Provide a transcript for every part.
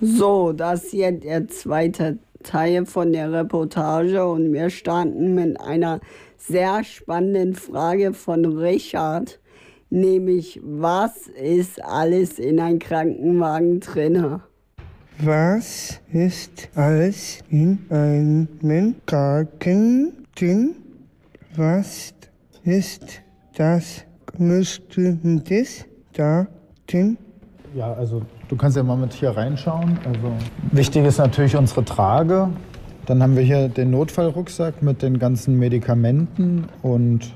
So, das hier der zweite Teil von der Reportage und wir starten mit einer sehr spannenden Frage von Richard, nämlich was ist alles in einem Krankenwagen drin? Was ist alles in einem Krankenwagen drin? Was ist das Bestimmtes da drin? Ja, also du kannst ja mal mit hier reinschauen. Also wichtig ist natürlich unsere Trage. Dann haben wir hier den Notfallrucksack mit den ganzen Medikamenten und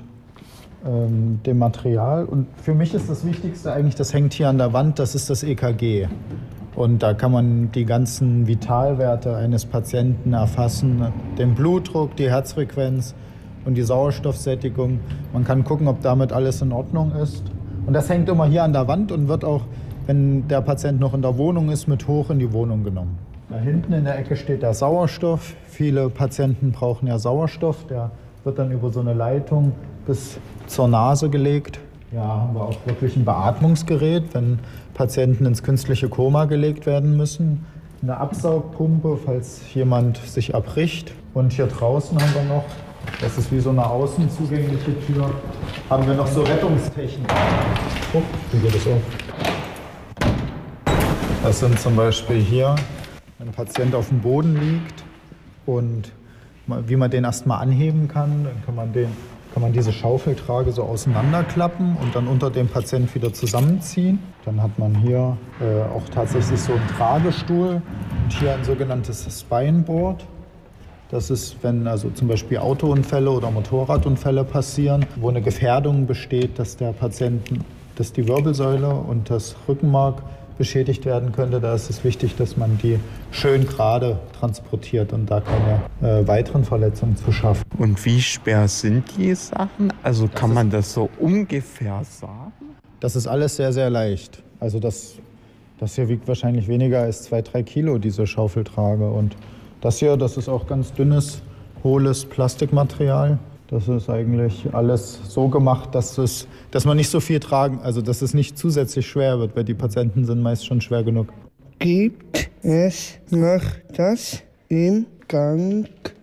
dem Material. Und für mich ist das Wichtigste eigentlich, das hängt hier an der Wand, das ist das EKG. Und da kann man die ganzen Vitalwerte eines Patienten erfassen, den Blutdruck, die Herzfrequenz und die Sauerstoffsättigung. Man kann gucken, ob damit alles in Ordnung ist. Und das hängt immer hier an der Wand und wird auch, wenn der Patient noch in der Wohnung ist, mit hoch in die Wohnung genommen. Da hinten in der Ecke steht der Sauerstoff. Viele Patienten brauchen ja Sauerstoff. Der wird dann über so eine Leitung bis zur Nase gelegt. Ja, haben wir auch wirklich ein Beatmungsgerät, wenn Patienten ins künstliche Koma gelegt werden müssen. Eine Absaugpumpe, falls jemand sich erbricht. Und hier draußen haben wir noch, das ist wie so eine außen zugängliche Tür, haben wir noch so Rettungstechnik. Oh, wie geht das auf? Das sind zum Beispiel hier, wenn ein Patient auf dem Boden liegt und wie man den erstmal anheben kann, dann kann man diese Schaufeltrage so auseinanderklappen und dann unter dem Patient wieder zusammenziehen. Dann hat man hier auch tatsächlich so einen Tragestuhl und hier ein sogenanntes Spineboard. Das ist, wenn also zum Beispiel Autounfälle oder Motorradunfälle passieren, wo eine Gefährdung besteht, dass dass die Wirbelsäule und das Rückenmark beschädigt werden könnte. Da ist es wichtig, dass man die schön gerade transportiert und da keine weiteren Verletzungen zu schaffen. Und wie schwer sind die Sachen? Also kann man das so ungefähr sagen? Das ist alles sehr, sehr leicht. Also das hier wiegt wahrscheinlich weniger als 2-3 Kilo, diese Schaufeltrage. Und das hier, das ist auch ganz dünnes, hohles Plastikmaterial. Das ist eigentlich alles so gemacht, dass man nicht so viel tragen, also dass es nicht zusätzlich schwer wird, weil die Patienten sind meist schon schwer genug. Gibt es noch das im Krankenwagen?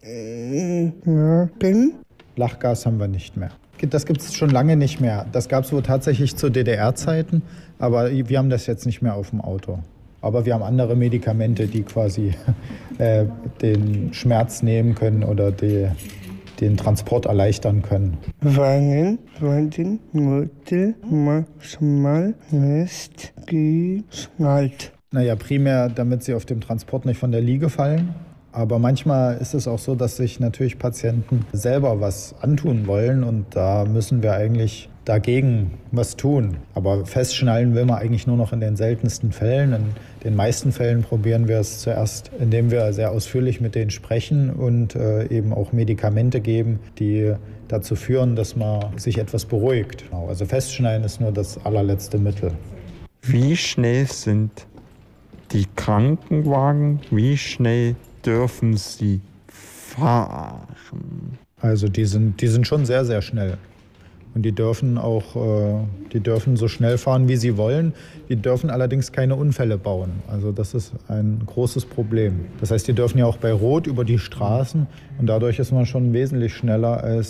Lachgas haben wir nicht mehr. Das gibt es schon lange nicht mehr. Das gab es wohl tatsächlich zu DDR-Zeiten, aber wir haben das jetzt nicht mehr auf dem Auto. Aber wir haben andere Medikamente, die quasi den Schmerz nehmen können oder den Transport erleichtern können. Wann wurden Mittel manchmal festgeschnallt? Naja, primär, damit sie auf dem Transport nicht von der Liege fallen. Aber manchmal ist es auch so, dass sich natürlich Patienten selber was antun wollen und da müssen wir eigentlich dagegen was tun. Aber festschnallen will man eigentlich nur noch in den seltensten Fällen. In den meisten Fällen probieren wir es zuerst, indem wir sehr ausführlich mit denen sprechen und eben auch Medikamente geben, die dazu führen, dass man sich etwas beruhigt. Also festschnallen ist nur das allerletzte Mittel. Wie schnell sind die Krankenwagen? Wie schnell dürfen sie fahren? Also die sind schon sehr, sehr schnell. Und die dürfen so schnell fahren, wie sie wollen. Die dürfen allerdings keine Unfälle bauen. Also das ist ein großes Problem. Das heißt, die dürfen ja auch bei Rot über die Straßen und dadurch ist man schon wesentlich schneller als